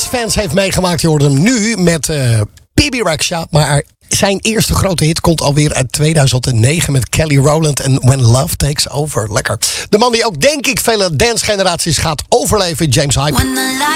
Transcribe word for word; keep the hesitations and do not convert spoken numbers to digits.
Dance heeft meegemaakt. Je hoorde hem nu met uh, P B Rexha. Maar zijn eerste grote hit komt alweer uit tweeduizend negen met Kelly Rowland en When Love Takes Over. Lekker. De man die ook, denk ik, vele dance-generaties gaat overleven, James Hype.